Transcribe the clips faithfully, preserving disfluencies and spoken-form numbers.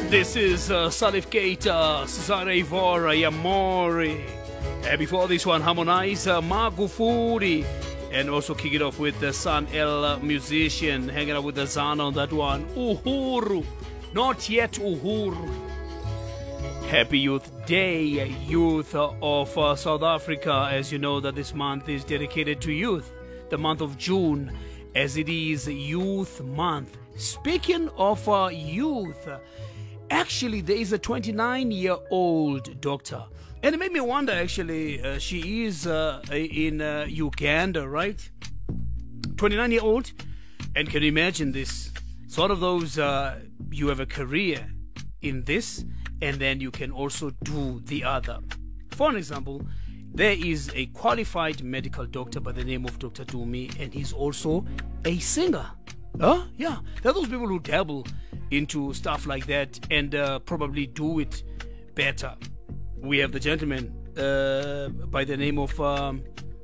This is uh, Salif Keita, Cesare Vora, Yamori. And before this one, Harmonize, uh, Magufuli. And also kick it off with the Sun El uh, musician, hanging out with the Zana on that one. Uhuru. Not yet Uhuru. Happy Youth Day, youth of uh, South Africa. As you know that this month is dedicated to youth. The month of June, as it is Youth Month. Speaking of uh, youth, actually there is a twenty-nine-year-old doctor. And it made me wonder, actually, uh, she is uh, in uh, Uganda, right? twenty-nine-year-old. And can you imagine this? Sort of those, uh, you have a career in this, and then you can also do the other. For an example, there is a qualified medical doctor by the name of Doctor Dumi, and he's also a singer. Huh? Yeah, there are those people who dabble into stuff like that and uh, probably do it better. We have the gentleman uh, by the name of um,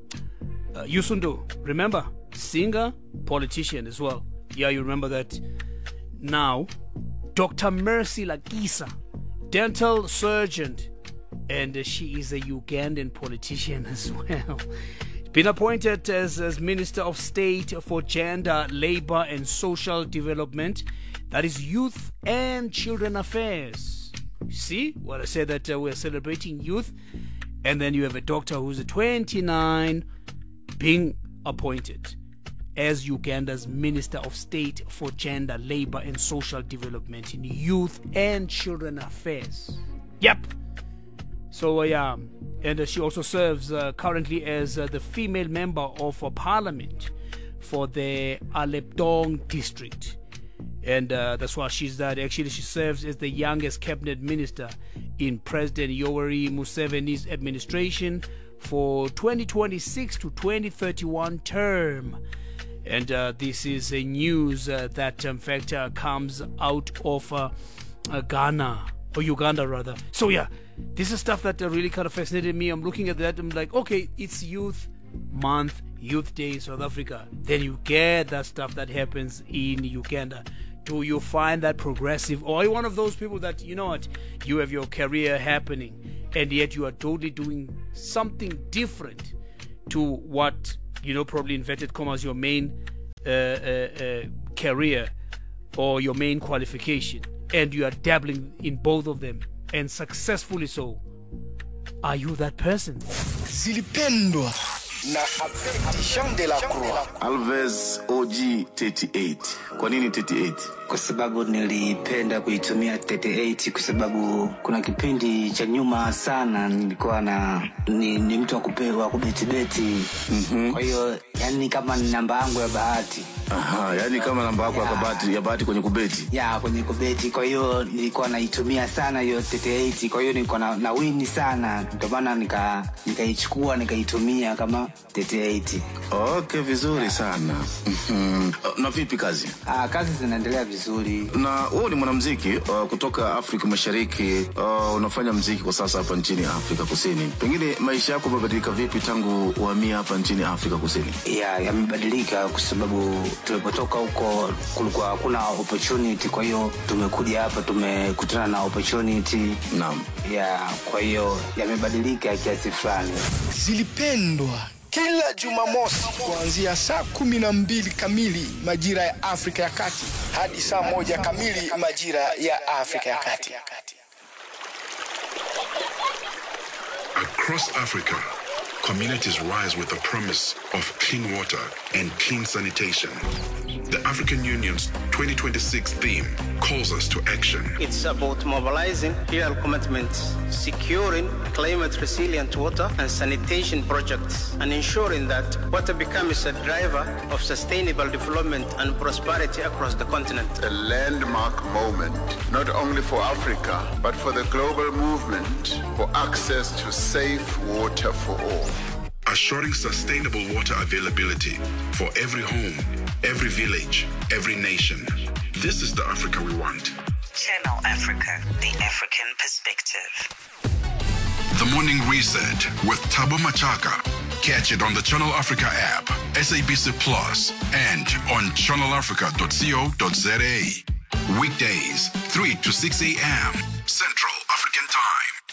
uh, Yusundu. Remember? Singer, politician as well. Yeah, you remember that. Now, Doctor Mercy Lakisa, dental surgeon, and uh, she is a Ugandan politician as well. Been appointed as, as Minister of State for Gender, Labor and Social Development. That is Youth and Children Affairs. See what I said, that uh, we're celebrating youth, and then you have a doctor who's a twenty-nine being appointed as Uganda's Minister of State for Gender, Labor and Social Development in Youth and Children Affairs. Yep. So uh, yeah, and uh, she also serves uh, currently as uh, the female member of uh, Parliament for the Alepdong district. And uh, that's why she's that. Actually, she serves as the youngest cabinet minister in President Yoweri Museveni's administration for twenty twenty-six to twenty thirty-one term. And uh, this is a news uh, that, in fact, uh, comes out of uh, uh, Ghana, or Uganda rather. So yeah, this is stuff that uh, really kind of fascinated me. I'm looking at that, I'm like, okay, it's Youth Month, Youth Day in South Africa. Then you get that stuff that happens in Uganda. Do you find that progressive? Or are you one of those people that, you know what, you have your career happening, and yet you are totally doing something different to what, you know, probably inverted commas, your main uh, uh, uh, career or your main qualification, and you are dabbling in both of them, and successfully so? Are you that person? Zilipendwa na Jean de la Croix. Alves O G thirty-eight. Kwa nini thirty-eight? Kwa sababu nilipenda kuitumia thirty-eight kwa sababu kuna kipindi cha nyuma sana nilikuwa na ni, ni mtu wa kupewa kubetibeti. Mhm. Kwa hiyo yani kama ni namba yangu ya bahati. Aha, yani kama namba yako ya bahati ya bahati kwenye kubeti. Ya kwenye kubeti, kwa hiyo nilikuwa naitumia sana hiyo thirty-eight, kwa hiyo nilikuwa na, na win sana, ndio maana nika nikaichukua nikaitumia kama thirty-eight. Okay, vizuri sana. Mhm. Na vipi kazi? Ah, kazi zinaendelea vizuri. Na wewe ni mwanamuziki uh, kutoka Afrika Mashariki, uh, unafanya muziki kwa sasa hapa nchini Afrika Kusini. Pengine maisha yako yamebadilika vipi tangu uhamia hapa nchini Afrika Kusini? Ya, yamebadilika kwa sababu tulipotoka huko kulikuwa hakuna opportunity, kwa hiyo tumekuja hapa tumekutana na opportunity. Naam. Ya, kwa hiyo yamebadilika kiasi fulani. Zilipendwa kila Jumamosi kuanzia saa kumi na mbili kamili majira ya Afrika ya Kati hadi saa moja kamili majira ya Afrika ya Kati. Across Africa, communities rise with the promise of clean water and clean sanitation. The African Union's twenty twenty-six theme calls us to action. It's about mobilizing real commitments, securing climate-resilient water and sanitation projects, and ensuring that water becomes a driver of sustainable development and prosperity across the continent. A landmark moment, not only for Africa, but for the global movement for access to safe water for all. Assuring sustainable water availability for every home, every village, every nation. This is the Africa we want. Channel Africa, the African perspective. The Morning Reset with Thabo Machaka. Catch it on the Channel Africa app, S A B C Plus, and on channel africa dot co dot za. Weekdays, three to six a.m. Central African Time.